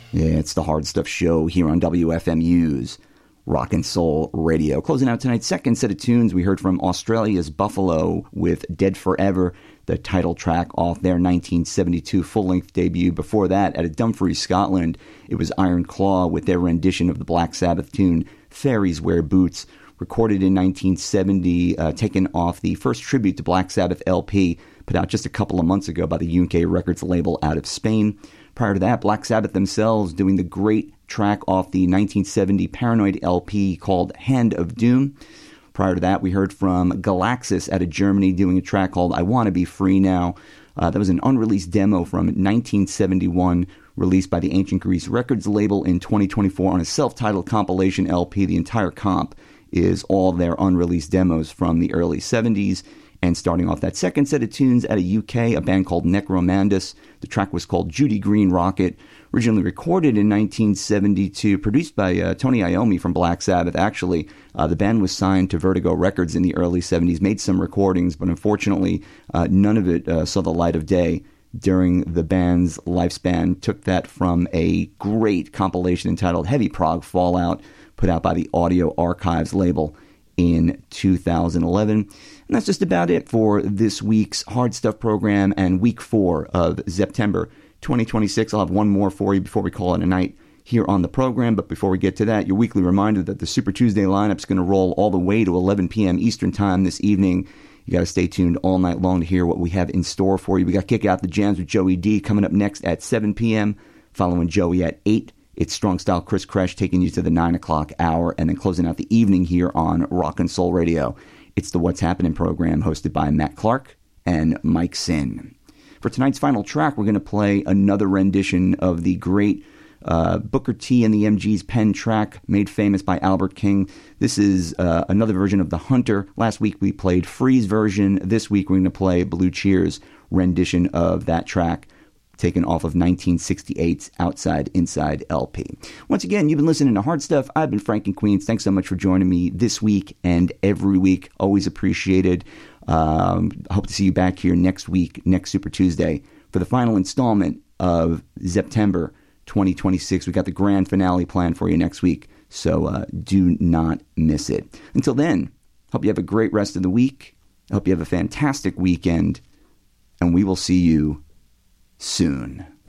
Yeah, it's the Hard Stuff Show here on WFMU's Rock and Soul Radio. Closing out tonight's second set of tunes, we heard from Australia's Buffalo with Dead Forever, the title track off their 1972 full-length debut. Before that, out of Dumfries, Scotland, it was Iron Claw with their rendition of the Black Sabbath tune Fairies Wear Boots, recorded in 1970, taken off the first tribute to Black Sabbath LP, put out just a couple of months ago by the UK Records label out of Spain. Prior to that, Black Sabbath themselves doing the great track off the 1970 Paranoid LP called Hand of Doom. Prior to that, we heard from Galaxis out of Germany doing a track called I Wanna Be Free Now. That was an unreleased demo from 1971, released by the Ancient Grease Records label in 2024 on a self-titled compilation LP. The entire comp is all their unreleased demos from the early 70s. And starting off that second set of tunes out of UK, a band called Necromandus. The track was called Judy Green Rocket, originally recorded in 1972, produced by Tony Iommi from Black Sabbath. Actually, the band was signed to Vertigo Records in the early 70s, made some recordings, but unfortunately, none of it saw the light of day during the band's lifespan. Took that from a great compilation entitled Heavy Prog Fallout, put out by the Audio Archives label in 2011. And that's just about it for this week's Hard Stuff program and week 4 of September 2026. I'll have one more for you before we call it a night here on the program. But before we get to that, your weekly reminder that the Super Tuesday lineup is going to roll all the way to 11 p.m. Eastern Time this evening. You got to stay tuned all night long to hear what we have in store for you. We got Kick Out the Jams with Joey D coming up next at 7 p.m., following Joey at 8. It's Strong Style Chris Kresh taking you to the 9 o'clock hour, and then closing out the evening here on Rock and Soul Radio. It's the What's Happening program hosted by Matt Clark and Mike Sin. For tonight's final track, we're going to play another rendition of the great Booker T and the MG's pen track made famous by Albert King. This is another version of The Hunter. Last week we played Free's version. This week we're going to play Blue Cheer's rendition of that track, taken off of 1968's Outside Inside LP. Once again, you've been listening to Hard Stuff. I've been Frank in Queens. Thanks so much for joining me this week and every week. Always appreciated. Hope to see you back here next week, next Super Tuesday, for the final installment of September 2026. We got the grand finale planned for you next week, so do not miss it. Until then, hope you have a great rest of the week. I hope you have a fantastic weekend, and we will see you soon.